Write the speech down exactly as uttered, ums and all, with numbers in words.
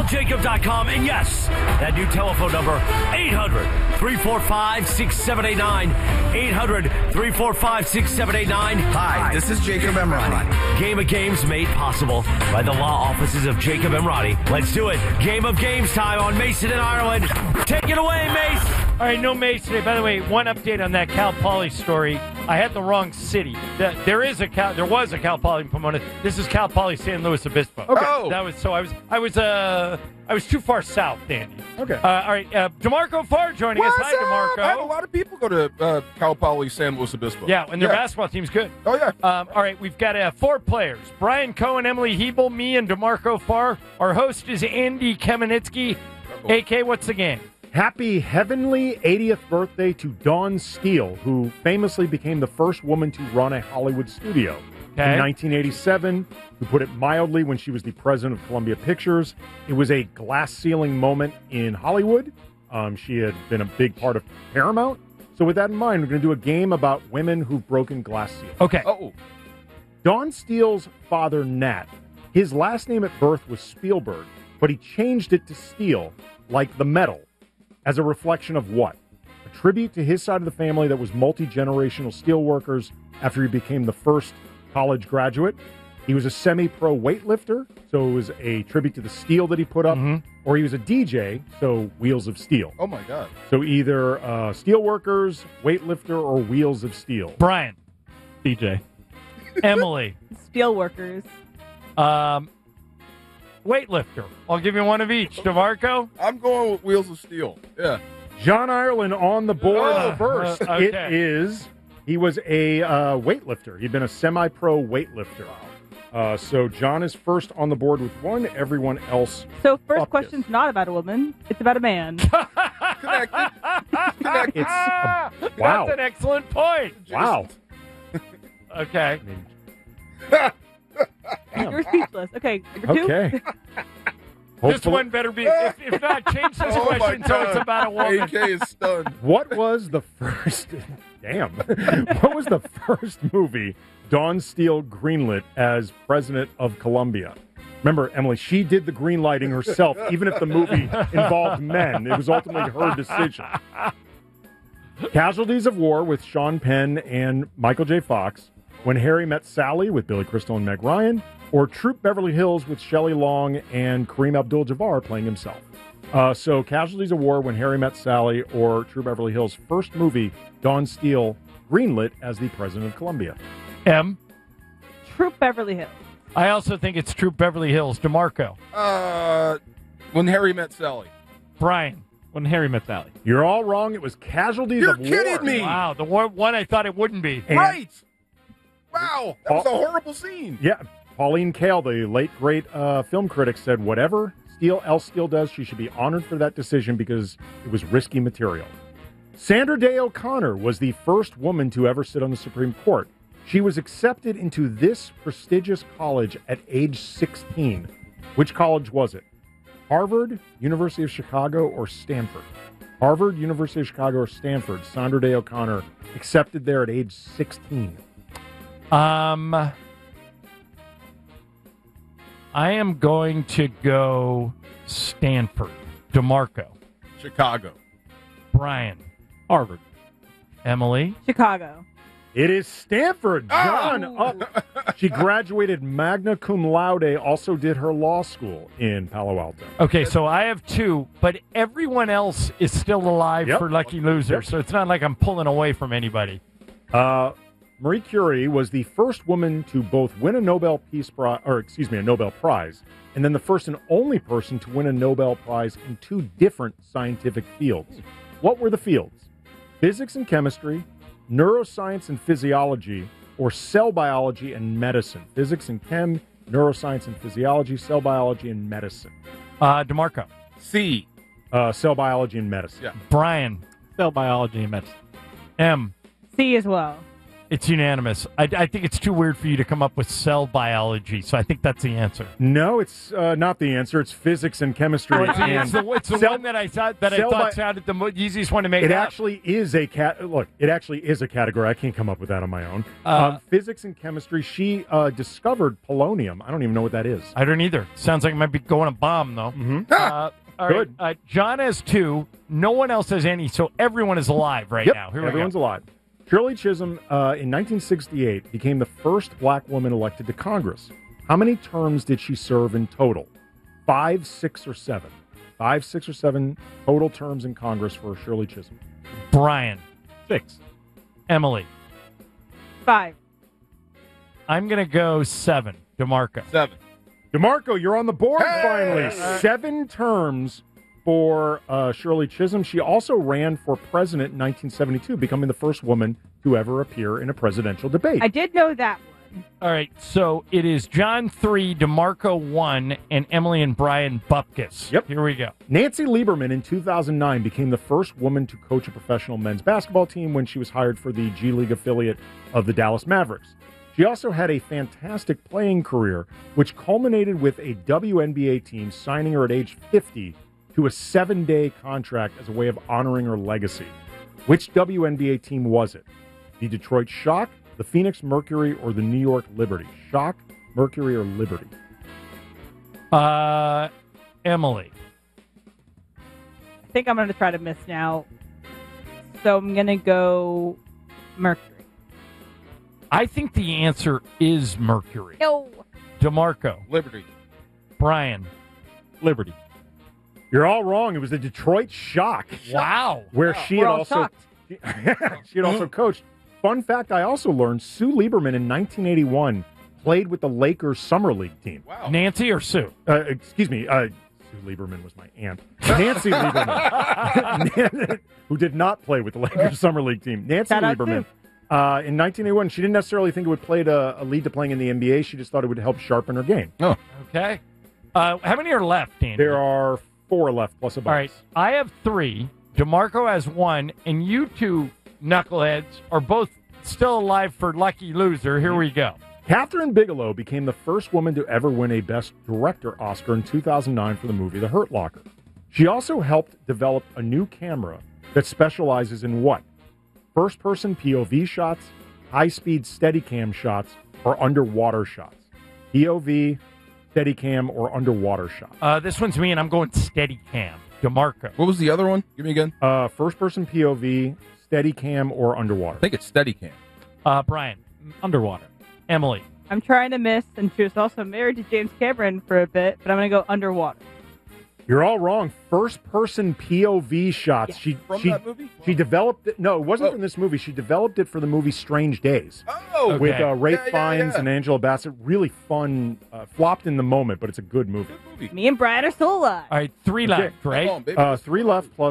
jacob dot com. And yes, that new telephone number, eight hundred, three four five, six seven eight nine. eight hundred, three four five, six seven eight nine. Hi, this is Jacob Emrani. Game of Games made possible by the law offices of Jacob Emrani. Let's do it. Game of Games time on Mason in Ireland. Take it away, Mace. All right, no Mace today. By the way, one update on that Cal Poly story. I had the wrong city. The, there is a Cal, there was a Cal Poly Pomona. This is Cal Poly San Luis Obispo. Okay. Oh. That was so I was I was uh I was too far south, Dandy. Okay. Uh, all right, uh, DeMarco Farr joining What's us. Hi, DeMarco. up? I have a lot of people go to uh, Cal Poly San Luis Obispo. Yeah, and their yeah. basketball team's good. Oh yeah. Um, all right, we've got uh, four players: Brian Cohen, Emily Hebel, me, and DeMarco Farr. Our host is Andy Kamenitsky. A K, what's the game? Happy heavenly eightieth birthday to Dawn Steele, who famously became the first woman to run a Hollywood studio. Okay. In nineteen eighty-seven, to put it mildly, when she was the president of Columbia Pictures, it was a glass ceiling moment in Hollywood. Um, she had been a big part of Paramount. So with that in mind, we're going to do a game about women who've broken glass ceilings. Okay. Oh. Dawn Steele's father, Nat, his last name at birth was Spielberg, but he changed it to Steele, like the metal, as a reflection of what? A tribute to his side of the family that was multi-generational steelworkers after he became the first college graduate. He was a semi-pro weightlifter, so it was a tribute to the steel that he put up, Mhm. or he was a D J, so Wheels of Steel. Oh my God. So either uh, steelworkers, weightlifter, or Wheels of Steel. Brian. D J. Emily. Steelworkers. Um, weightlifter. I'll give you one of each. DeMarco? I'm going with Wheels of Steel. Yeah. John Ireland on the board Oh, first. uh, okay. It is, he was a uh, weightlifter. He'd been a semi-pro weightlifter. Uh, so John is first on the board with one. Everyone else. So first Fuck question's this. not about a woman. It's about a man. Connected. Connected. It's a, wow. That's an excellent point. Wow. Okay. I mean, You're speechless. Okay, number two. okay. This Hopefully- one better be. If, if not, change this Oh my question so it's God. about a woman. A K is stunned. What was the first? Damn. What was the first movie Dawn Steele greenlit as president of Columbia? Remember, Emily, she did the green lighting herself, even if the movie involved men. It was ultimately her decision. Casualties of War with Sean Penn and Michael J. Fox, When Harry Met Sally with Billy Crystal and Meg Ryan, or Troop Beverly Hills with Shelley Long and Kareem Abdul-Jabbar playing himself. Uh, so Casualties of War, When Harry Met Sally, or Troop Beverly Hills' first movie, Dawn Steele greenlit as the president of Columbia. M. Troop Beverly Hills. I also think it's Troop Beverly Hills. DeMarco. Uh, When Harry Met Sally. Brian. When Harry Met Sally. You're all wrong. It was Casualties You're of War. kidding me. Wow, the one, one I thought it wouldn't be. And- Right. Wow. That was a horrible scene. Yeah. Pauline Kael, the late, great uh, film critic, said whatever Steele, else Steele does, she should be honored for that decision because it was risky material. Sandra Day O'Connor was the first woman to ever sit on the Supreme Court. She was accepted into this prestigious college at age sixteen. Which college was it? Harvard, University of Chicago, or Stanford? Harvard, University of Chicago, or Stanford? Sandra Day O'Connor accepted there at age sixteen. Um, I am going to go Stanford. DeMarco. Chicago. Brian. Harvard. Emily. Chicago. It is Stanford. John Oh. up. She graduated magna cum laude, also did her law school in Palo Alto. Okay, so I have two, but everyone else is still alive Yep. for Lucky Loser, Yep. so it's not like I'm pulling away from anybody. Uh, Marie Curie was the first woman to both win a Nobel Peace Prize, or excuse me, a Nobel Prize, and then the first and only person to win a Nobel Prize in two different scientific fields. What were the fields? Physics and chemistry, neuroscience and physiology, or cell biology and medicine. Physics and chem, neuroscience and physiology, cell biology and medicine. Uh, DeMarco. C. Uh, cell biology and medicine. Yeah. Brian. Cell biology and medicine. M. C as well. It's unanimous. I, I think it's too weird for you to come up with cell biology, so I think that's the answer. No, it's uh, not the answer. It's physics and chemistry. Well, it's, and it's the, it's the cell- one that I thought that I cell thought bi- sounded the mo- easiest one to make It up. actually is a cat. Look, it actually is a category. I can't come up with that on my own. Uh, um, physics and chemistry. She uh, discovered polonium. I don't even know what that is. I don't either. Sounds like it might be going a bomb, though. Mm-hmm. Uh, all right. Good. Uh, John has two. No one else has any, so everyone is alive right Yep, now. Here we everyone's go. alive. Shirley Chisholm, uh, in nineteen sixty-eight, became the first black woman elected to Congress. How many terms did she serve in total? Five, six, or seven? Five, six, or seven total terms in Congress for Shirley Chisholm. Brian. Six. Emily. Five. I'm going to go seven. DeMarco. Seven. DeMarco, you're on the board Hey! finally. Seven terms for uh, Shirley Chisholm. She also ran for president in nineteen seventy-two, becoming the first woman to ever appear in a presidential debate. I did know that one. All right, so it is John three, DeMarco one, and Emily and Brian Bupkis. Yep. Here we go. Nancy Lieberman in two thousand nine became the first woman to coach a professional men's basketball team when she was hired for the G League affiliate of the Dallas Mavericks. She also had a fantastic playing career, which culminated with a W N B A team signing her at age fifty to a seven-day contract as a way of honoring her legacy. Which W N B A team was it? The Detroit Shock, the Phoenix Mercury, or the New York Liberty? Shock, Mercury, or Liberty? Uh, Emily. I think I'm going to try to miss now. So I'm going to go Mercury. I think the answer is Mercury. No. DeMarco. Liberty. Brian. Liberty. You're all wrong. It was the Detroit Shock. Wow. Where she We're had all also shocked. she had also coached. Fun fact I also learned, Sue Lieberman in nineteen eighty-one played with the Lakers Summer League team. Wow. Nancy or Sue? Uh, excuse me, uh, Sue Lieberman was my aunt. Nancy Lieberman, who did not play with the Lakers Summer League team. Nancy Shout out Lieberman. Uh, in nineteen eighty-one, she didn't necessarily think it would play a, a lead to playing in the N B A. She just thought it would help sharpen her game. Okay. Uh, how many are left, Andy? There are four left plus a bonus. All right. I have three. DeMarco has one, and you two knuckleheads are both still alive for Lucky Loser. Here we go. Catherine Bigelow became the first woman to ever win a Best Director Oscar in two thousand nine for the movie The Hurt Locker. She also helped develop a new camera that specializes in what? First-person P O V shots, high-speed Steadicam shots, or underwater shots. P O V, Steadicam, or underwater shots. Uh, this one's me, and I'm going Steadicam. DeMarco. What was the other one? Give me again. Uh, first-person P O V, Steadicam, or underwater. I think it's Steadicam. Uh, Brian. Underwater. Emily. I'm trying to miss, and she was also married to James Cameron for a bit, but I'm going to go underwater. You're all wrong. First-person P O V shots. Yes. She From she that movie? she developed it. No, it wasn't Oh. from this movie. She developed it for the movie Strange Days. Oh, Okay. With uh, Rafe Yeah, yeah, Fiennes yeah. and Angela Bassett. Really fun. Uh, flopped in the moment, but it's a good movie. Good movie. Me and Brian are still alive. All right, three Okay. left, right? Come on, baby. Uh, three left plus